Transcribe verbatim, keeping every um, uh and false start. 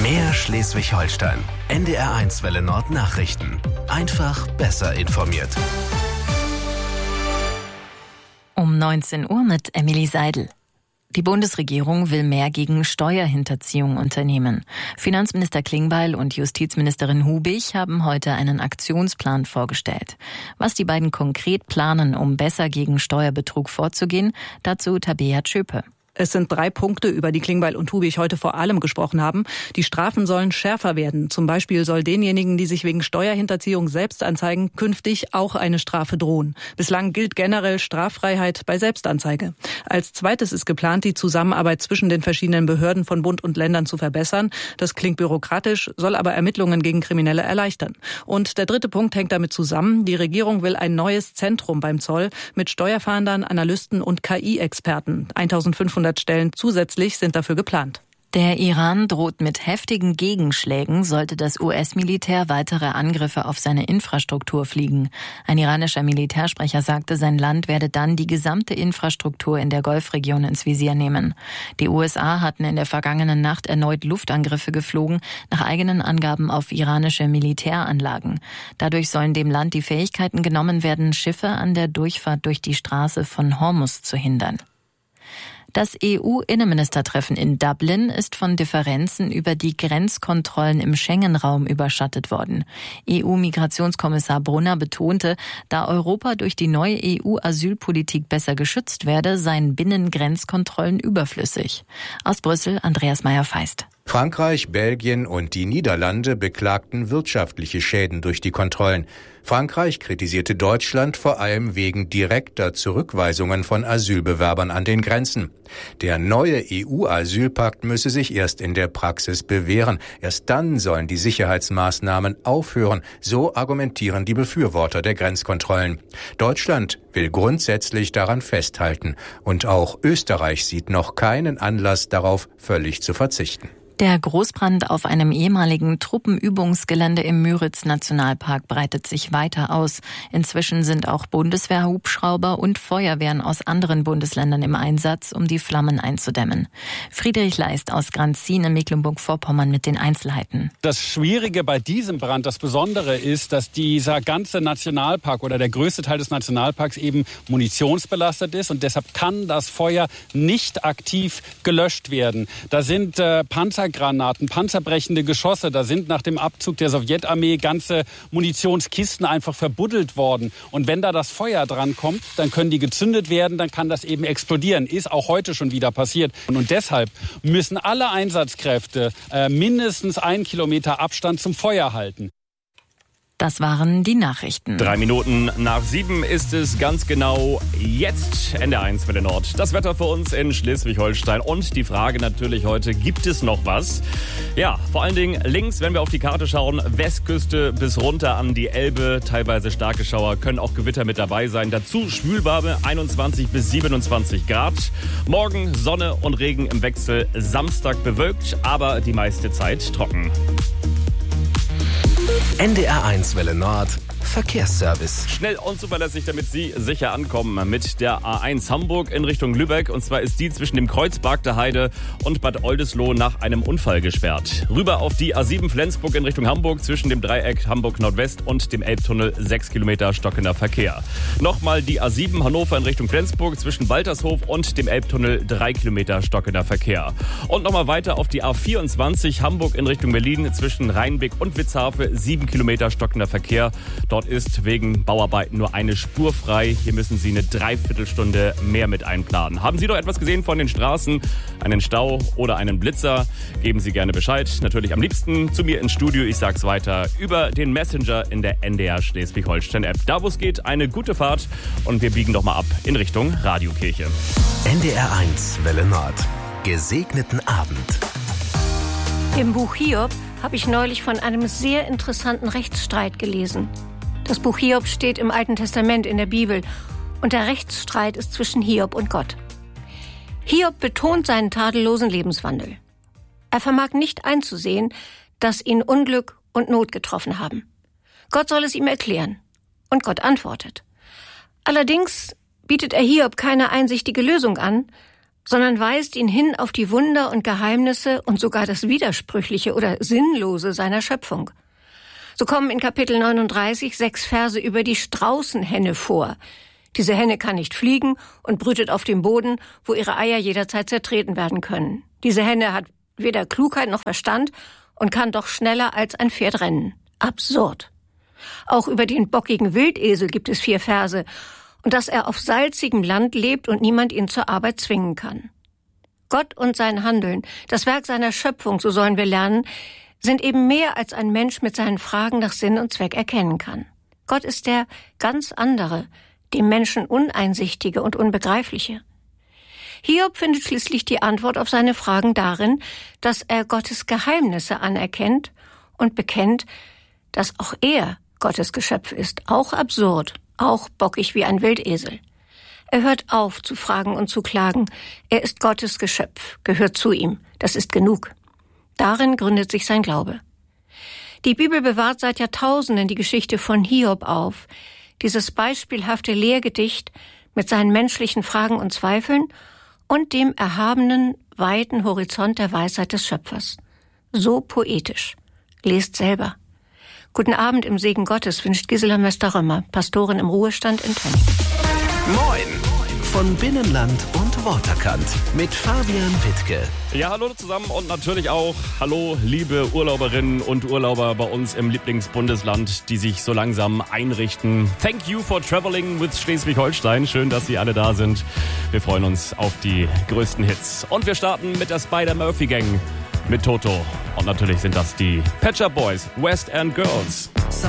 Mehr Schleswig-Holstein. N D R eins Welle Nord Nachrichten. Einfach besser informiert. Um neunzehn Uhr mit Emily Seidel. Die Bundesregierung will mehr gegen Steuerhinterziehung unternehmen. Finanzminister Klingbeil und Justizministerin Hubig haben heute einen Aktionsplan vorgestellt. Was die beiden konkret planen, um besser gegen Steuerbetrug vorzugehen, dazu Tabea Tschöpe. Es sind drei Punkte, über die Klingbeil und Hubig heute vor allem gesprochen haben. Die Strafen sollen schärfer werden. Zum Beispiel soll denjenigen, die sich wegen Steuerhinterziehung selbst anzeigen, künftig auch eine Strafe drohen. Bislang gilt generell Straffreiheit bei Selbstanzeige. Als zweites ist geplant, die Zusammenarbeit zwischen den verschiedenen Behörden von Bund und Ländern zu verbessern. Das klingt bürokratisch, soll aber Ermittlungen gegen Kriminelle erleichtern. Und der dritte Punkt hängt damit zusammen. Die Regierung will ein neues Zentrum beim Zoll mit Steuerfahndern, Analysten und K I-Experten. eintausendfünfhundert Stellen zusätzlich sind dafür geplant. Der Iran droht mit heftigen Gegenschlägen, sollte das U S-Militär weitere Angriffe auf seine Infrastruktur fliegen. Ein iranischer Militärsprecher sagte, sein Land werde dann die gesamte Infrastruktur in der Golfregion ins Visier nehmen. Die U S A hatten in der vergangenen Nacht erneut Luftangriffe geflogen, nach eigenen Angaben auf iranische Militäranlagen. Dadurch sollen dem Land die Fähigkeiten genommen werden, Schiffe an der Durchfahrt durch die Straße von Hormuz zu hindern. Das E U-Innenministertreffen in Dublin ist von Differenzen über die Grenzkontrollen im Schengen-Raum überschattet worden. E U-Migrationskommissar Brunner betonte, da Europa durch die neue E U-Asylpolitik besser geschützt werde, seien Binnengrenzkontrollen überflüssig. Aus Brüssel Andreas Meyer-Feist. Frankreich, Belgien und die Niederlande beklagten wirtschaftliche Schäden durch die Kontrollen. Frankreich kritisierte Deutschland vor allem wegen direkter Zurückweisungen von Asylbewerbern an den Grenzen. Der neue E U-Asylpakt müsse sich erst in der Praxis bewähren. Erst dann sollen die Sicherheitsmaßnahmen aufhören, so argumentieren die Befürworter der Grenzkontrollen. Deutschland will grundsätzlich daran festhalten. Und auch Österreich sieht noch keinen Anlass darauf, völlig zu verzichten. Der Großbrand auf einem ehemaligen Truppenübungsgelände im Müritz-Nationalpark breitet sich weiter aus. Inzwischen sind auch Bundeswehrhubschrauber und Feuerwehren aus anderen Bundesländern im Einsatz, um die Flammen einzudämmen. Friedrich Leist aus Granzin in Mecklenburg-Vorpommern mit den Einzelheiten. Das Schwierige bei diesem Brand, das Besondere ist, dass dieser ganze Nationalpark oder der größte Teil des Nationalparks eben munitionsbelastet ist und deshalb kann das Feuer nicht aktiv gelöscht werden. Da sind äh, Panzer Granaten, panzerbrechende Geschosse. Da sind nach dem Abzug der Sowjetarmee ganze Munitionskisten einfach verbuddelt worden. Und wenn da das Feuer dran kommt, dann können die gezündet werden, dann kann das eben explodieren. Ist auch heute schon wieder passiert. Und, und deshalb müssen alle Einsatzkräfte äh, mindestens einen Kilometer Abstand zum Feuer halten. Das waren die Nachrichten. Drei Minuten nach sieben ist es ganz genau jetzt N D R eins Welle Nord. Das Wetter für uns in Schleswig-Holstein und die Frage natürlich heute, gibt es noch was? Ja, vor allen Dingen links, wenn wir auf die Karte schauen, Westküste bis runter an die Elbe, teilweise starke Schauer, können auch Gewitter mit dabei sein. Dazu schwülwarme einundzwanzig bis siebenundzwanzig Grad. Morgen Sonne und Regen im Wechsel, Samstag bewölkt, aber die meiste Zeit trocken. N D R eins Welle Nord Verkehrsservice. Schnell und zuverlässig, damit Sie sicher ankommen mit der A eins Hamburg in Richtung Lübeck. Und zwar ist die zwischen dem Kreuzberg der Heide und Bad Oldesloe nach einem Unfall gesperrt. Rüber auf die A sieben Flensburg in Richtung Hamburg zwischen dem Dreieck Hamburg Nordwest und dem Elbtunnel sechs Kilometer stockender Verkehr. Nochmal die A sieben Hannover in Richtung Flensburg zwischen Waltershof und dem Elbtunnel drei Kilometer stockender Verkehr. Und nochmal weiter auf die A vierundzwanzig Hamburg in Richtung Berlin zwischen Rheinbeck und Witzhafe sieben Kilometer stockender Verkehr. Dort ist wegen Bauarbeiten nur eine Spur frei. Hier müssen Sie eine Dreiviertelstunde mehr mit einplanen. Haben Sie doch etwas gesehen von den Straßen, einen Stau oder einen Blitzer? Geben Sie gerne Bescheid. Natürlich am liebsten zu mir ins Studio. Ich sag's weiter über den Messenger in der N D R Schleswig-Holstein-App. Da, wo es geht, eine gute Fahrt und wir biegen doch mal ab in Richtung Radiokirche. N D R eins Welle Nord. Gesegneten Abend. Im Buch Hiob habe ich neulich von einem sehr interessanten Rechtsstreit gelesen. Das Buch Hiob steht im Alten Testament in der Bibel und der Rechtsstreit ist zwischen Hiob und Gott. Hiob betont seinen tadellosen Lebenswandel. Er vermag nicht einzusehen, dass ihn Unglück und Not getroffen haben. Gott soll es ihm erklären und Gott antwortet. Allerdings bietet er Hiob keine einsichtige Lösung an, sondern weist ihn hin auf die Wunder und Geheimnisse und sogar das Widersprüchliche oder Sinnlose seiner Schöpfung. So kommen in Kapitel neununddreißig sechs Verse über die Straußenhenne vor. Diese Henne kann nicht fliegen und brütet auf dem Boden, wo ihre Eier jederzeit zertreten werden können. Diese Henne hat weder Klugheit noch Verstand und kann doch schneller als ein Pferd rennen. Absurd. Auch über den bockigen Wildesel gibt es vier Verse und dass er auf salzigem Land lebt und niemand ihn zur Arbeit zwingen kann. Gott und sein Handeln, das Werk seiner Schöpfung, so sollen wir lernen, sind eben mehr als ein Mensch mit seinen Fragen nach Sinn und Zweck erkennen kann. Gott ist der ganz andere, dem Menschen uneinsichtige und unbegreifliche. Hiob findet schließlich die Antwort auf seine Fragen darin, dass er Gottes Geheimnisse anerkennt und bekennt, dass auch er Gottes Geschöpf ist, auch absurd, auch bockig wie ein Wildesel. Er hört auf zu fragen und zu klagen. Er ist Gottes Geschöpf, gehört zu ihm. Das ist genug. Darin gründet sich sein Glaube. Die Bibel bewahrt seit Jahrtausenden die Geschichte von Hiob auf. Dieses beispielhafte Lehrgedicht mit seinen menschlichen Fragen und Zweifeln und dem erhabenen, weiten Horizont der Weisheit des Schöpfers. So poetisch. Lest selber. Guten Abend im Segen Gottes wünscht Gisela Möster-Römer, Pastorin im Ruhestand in Tönn. Moin von Binnenland und Waterkant mit Fabian Wittke. Ja, hallo zusammen und natürlich auch hallo liebe Urlauberinnen und Urlauber bei uns im Lieblingsbundesland, die sich so langsam einrichten. Thank you for traveling with Schleswig-Holstein. Schön, dass Sie alle da sind. Wir freuen uns auf die größten Hits. Und wir starten mit der Spider-Murphy Gang mit Toto. Und natürlich sind das die Pet Shop Boys, West End Girls.